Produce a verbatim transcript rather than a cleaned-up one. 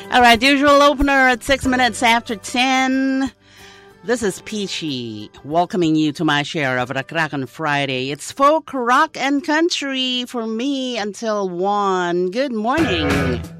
All right, usual opener at six minutes after ten. This is Peachy, welcoming you to my share of Rock Rock on Friday. It's folk, rock, and country for me until one. Good morning.